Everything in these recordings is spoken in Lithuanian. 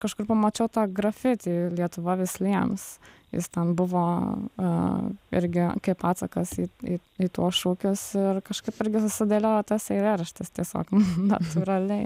kažkur pamačiau tą grafitį Lietuva visliems. Jis ten buvo irgi kaip atsakas į tuos šūkius ir kažkaip irgi susidėliojo tas eilėraštis tiesiog natūraliai.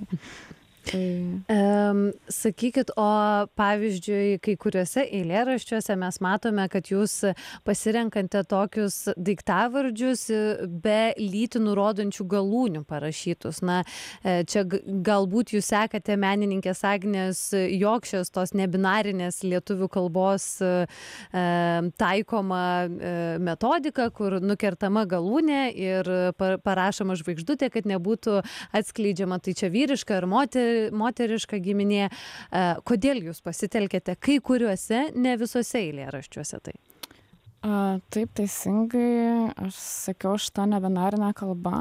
Sakykit, o pavyzdžiui, kai kuriuose eilėraščiuose mes matome, kad jūs pasirenkate tokius daiktavardžius be lytį nurodančių galūnių parašytus. Na, čia galbūt jūs sekate menininkės Agnės Jokšės tos nebinarinės lietuvių kalbos taikoma metodika, kur nukertama galūnė ir parašoma žvaigždutė, kad nebūtų atskleidžiama, tai čia vyriška ar moteriška giminė. Kodėl jūs pasitelkėte kai kuriuose, ne visose eilėraščiuose tai? Taip, teisingai, aš sakiau šitą nebinarinę kalbą,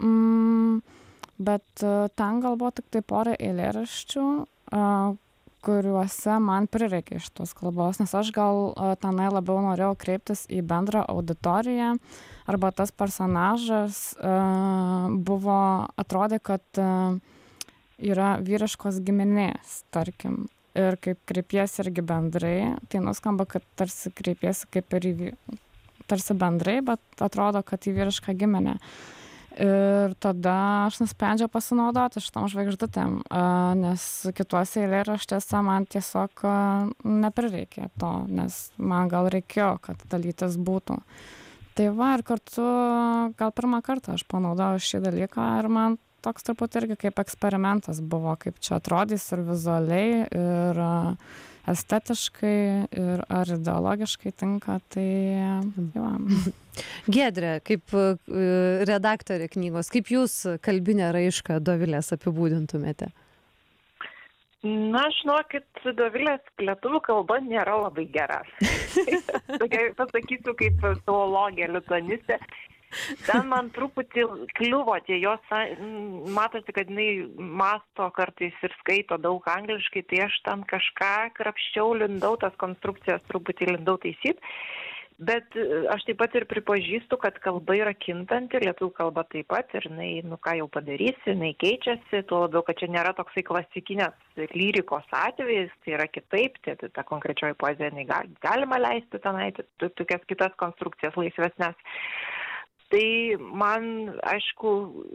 bet ten gal buvo tik tai porą eilėraščių, kuriuose man prireikė šitos kalbos, nes aš gal tenai labiau norėjau kreiptis į bendrą auditoriją, arba tas personažas atrodė, kad yra vyriškos giminės, tarkim. Ir kaip kreipiesi irgi bendrai, tai nuskamba, kad tarsi kreipiesi kaip ir tarsi bendrai, bet atrodo, kad į vyrišką giminę. Ir tada aš nusprendžiau pasinaudoti šitom žvaigždutėm, nes kituose eilėraščiuose man tiesiog neprireikė to, nes man gal reikėjo, kad ta lytis būtų. Tai va, ir kartu gal pirmą kartą aš panaudojau šį dalyką ir man toks truputį irgi kaip eksperimentas buvo, kaip čia atrodys ir vizualiai, ir estetiškai, ir ar ideologiškai tinka, tai jau. Giedrė, kaip redaktorė knygos, kaip jūs kalbinę raišką Dovilės apibūdintumėte? Na, žinokit, Dovilės lietuvių kalba nėra labai gera. Pasakysiu kaip filologė, lituanistė. Ten man truputį kliuvo tie jos, matosi, kad jinai mąsto kartais ir skaito daug angliškai, tai aš ten kažką krapščiau, lindau, tas konstrukcijas truputį lindau taisyti. Bet aš taip pat ir pripažįstu, kad kalba yra kintanti, lietuvių kalba taip pat, ir jinai, ką jau padarysi, jinai keičiasi, tuo labiau, kad čia nėra toksai klasikinės lyrikos atvejis, tai yra kitaip, tai ta konkrečioji poezija, jinai galima leisti tenai, tokias kitas konstrukcijas laisvesnės. Tai man, aišku,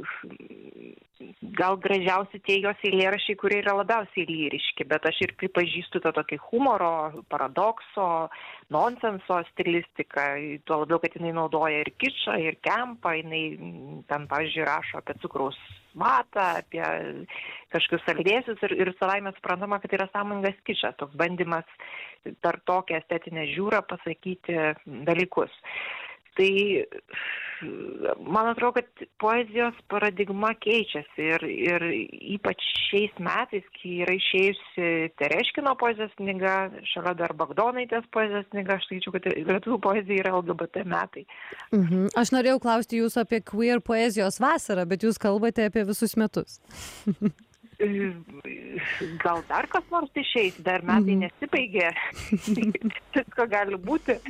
gal gražiausi tie jos eilėraščiai, kurie yra labiausiai lyriški, bet aš ir pripažįstu tą tokį humoro, paradokso, nonsenso stilistiką, tuo labiau, kad jinai naudoja ir kičą, ir kempą, jinai ten, pavyzdžiui, rašo apie cukraus matą, apie kažkokius saldėsius ir savaime suprantama, kad yra sąmoningas kičas, toks bandymas per tokią estetinę žiūrą pasakyti dalykus. Tai man atrodo, kad poezijos paradigma keičiasi ir ypač šiais metais, kai yra išėjusi Tereškino poezijos knyga, šalia dar Bagdonaitės poezijos knyga, aš sakyčiau, kad lietuvių poezija yra LGBT metai. Aš norėjau klausti jūsų apie queer poezijos vasarą, bet jūs kalbate apie visus metus. Gal dar kas nors išeis, dar metai nesibaigė, visko gali būti.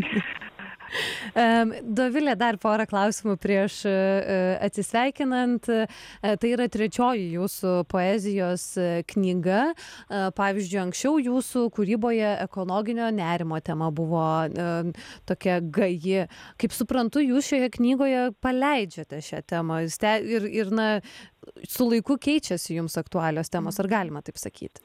Dovilė, dar porą klausimų prieš atsisveikinant. Tai yra trečioji jūsų poezijos knyga. Pavyzdžiui, anksčiau jūsų kūryboje ekologinio nerimo tema buvo tokia gaji. Kaip suprantu, jūs šioje knygoje paleidžiate šią temą ir su laiku keičiasi jums aktualios temos, ar galima taip sakyti?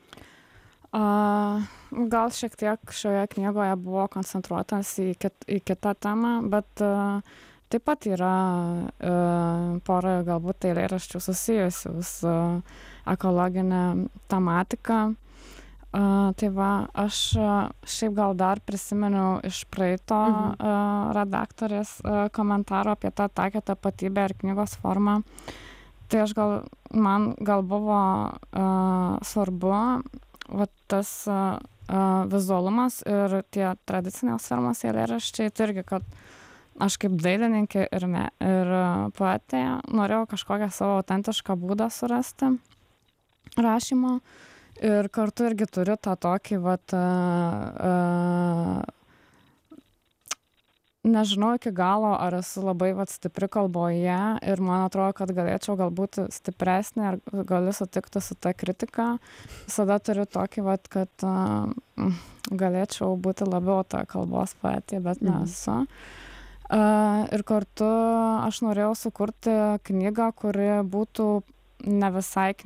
Gal šiek tiek šioje knygoje buvo koncentruotas į kitą temą, bet taip pat yra pora galbūt eilėraščių susijusių su ekologinė tematika. Tai va, aš šiaip gal dar prisiminiau iš praeito redaktorės komentaro apie tą tokią tapatybę ir knygos formą. Tai man gal buvo svarbu tas vizualumas ir tie tradicinės formos eilėraščiai, tai irgi, kad aš kaip dailininkė ir poetė norėjau kažkokią savo autentišką būdą surasti rašymo ir kartu irgi turiu tą tokį nežinau iki galo, ar esu labai vat stipri kalboje ir man atrodo, kad galėčiau galbūt stipresnė ar galiu sutikti su ta kritika. Visada turiu tokį vat, kad galėčiau būti labiau ta kalbos poetė, bet nesu. Ir kartu aš norėjau sukurti knygą, kuri būtų ne visai